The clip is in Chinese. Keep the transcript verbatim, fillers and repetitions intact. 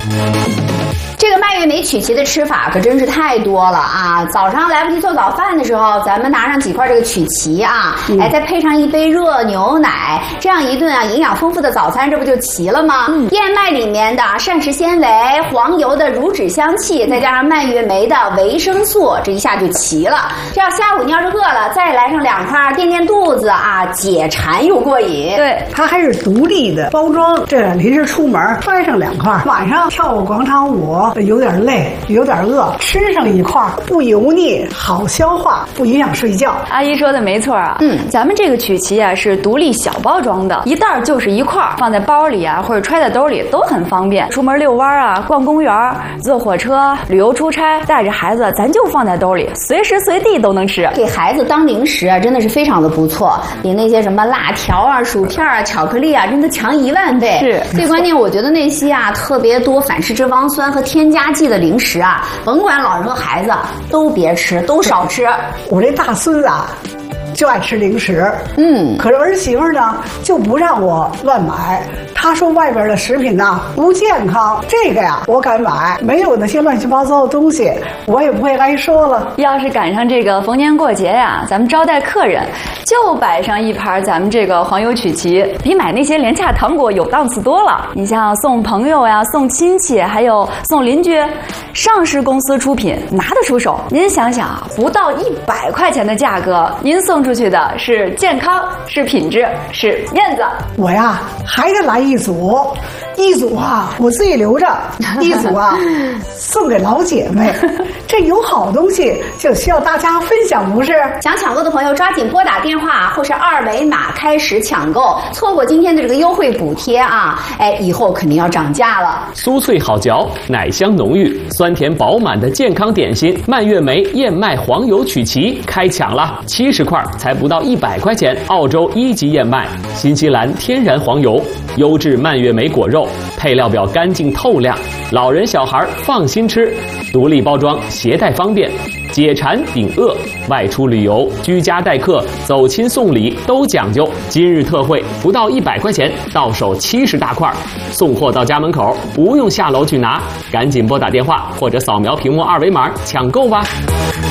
这个蔓越莓曲奇的吃法可真是太多了啊！早上来不及做早饭的时候，咱们拿上几块这个曲奇啊，嗯、哎，再配上一杯热牛奶，这样一顿啊营养丰富的早餐，这不就齐了吗？嗯、燕麦里面的膳食纤维、黄油的乳脂香气，再加上蔓越莓的维生素，这一下就齐了。这样下午你要是饿了，再来上两块垫垫肚子啊，解馋又过瘾。 对，它还是独立的包装，这临时出门揣上两块，晚上跳个广场舞。有点累，有点饿，吃上一块不油腻，好消化，不影响睡觉。 阿姨说的没错啊，嗯，咱们这个曲奇啊是独立小包装的，一袋就是一块，放在包里啊或者揣在兜里都很方便。出门遛弯啊、逛公园、坐火车、旅游出差，带着孩子咱就放在兜里，随时随地都能吃。 给孩子当零食啊，真的是非常的不错，比那些什么辣条啊、薯片啊、巧克力啊，真的强一万倍。 是， 最关键，我觉得那些啊特别多反式脂肪酸和添加剂的零食啊，甭管老人和孩子都别吃，都少吃。 我这大孙子啊就爱吃零食，嗯，可是儿媳妇呢就不让我乱买。她说外边的食品呢不健康，这个呀我敢买，没有那些乱七八糟的东西，我也不会挨说了。 要是赶上这个逢年过节呀，咱们招待客人，就摆上一盘咱们这个黄油曲奇，比买那些廉价糖果有档次多了。你像送朋友呀、送亲戚，还有送邻居，上市公司出品，拿得出手。您想想，不到一百块钱的价格，您送出去的是健康，是品质，是面子。 我呀还得来一组，一组啊我自己留着，一组啊送给老姐妹。这有好东西就需要大家分享，不是？ 想抢购的朋友抓紧拨打电话或是二维码开始抢购，错过今天的这个优惠补贴啊，哎，以后肯定要涨价了。 酥脆好嚼，奶香浓郁，酸甜饱满的健康点心蔓越莓燕麦黄油曲奇开抢了，七十块才不到一百块钱，澳洲一级燕麦，新西兰天然黄油，优质蔓越莓果肉，配料表干净透亮，老人小孩放心吃，独立包装，携带方便，解馋顶饿，外出旅游、居家待客、走亲送礼都讲究。今日特惠，不到一百块钱，到手七十大块，送货到家门口，不用下楼去拿，赶紧拨打电话或者扫描屏幕二维码抢购吧。